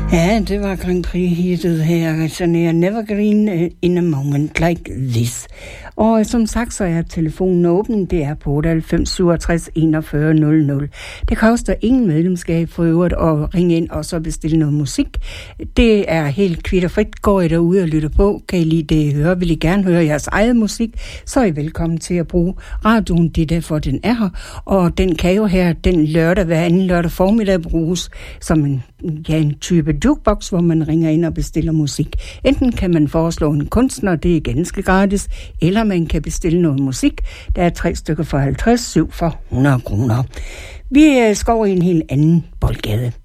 Ja, det var Grand Prix-hittet her. Shania Evergreen in a moment like this. Og som sagt, så er telefonen åben. Det er på 98 67 41 00. Det koster ingen medlemskab for øvrigt at ringe ind og så bestille noget musik. Det er helt kvitterfrit. Går I derude og lytter på, kan I lide det, I hører. Vil I gerne høre jeres eget musik, så er I velkommen til at bruge radioen. Det er derfor, den er her. Og den kan jo her den lørdag, hver anden lørdag formiddag bruges som en type jukebox, hvor man ringer ind og bestiller musik. Enten kan man foreslå en kunstner, det er ganske gratis, eller man kan bestille noget musik. Der er 3 stykker for 50, 7 for 100 kroner. Vi skal over i en helt anden boldgade.